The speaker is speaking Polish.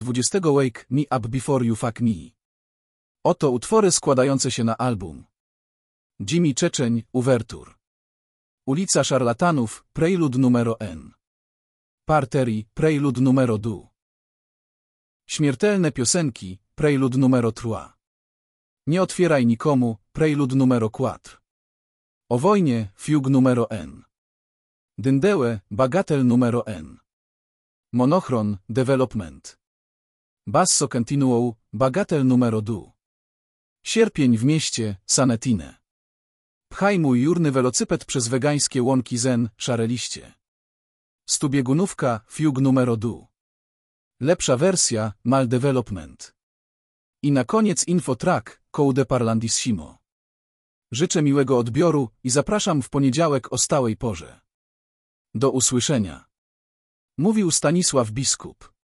20 Wake Me Up Before You Fuck Me. Oto utwory składające się na album. Jimmy Czeczeń, Uwertur. Ulica Szarlatanów, Prelude numero N. Parterre, Prelude numero 2. Śmiertelne piosenki, Prelude numero 3. Nie otwieraj nikomu, Prelude numero 4. O wojnie, Fugue numero N. Dyndełe, Bagatelle numero N. Monochron, Development. Basso continuo, Bagatelle numero 2. Sierpień w mieście, Sanetine. Pchaj mój jurny welocyped przez wegańskie łąki Zen, szare liście. Stubiegunówka, Fugue numero 2. Lepsza wersja, Mal Development. I na koniec infotrack, Code Parlandissimo. Życzę miłego odbioru i zapraszam w poniedziałek o stałej porze. Do usłyszenia. Mówił Stanisław Biskup.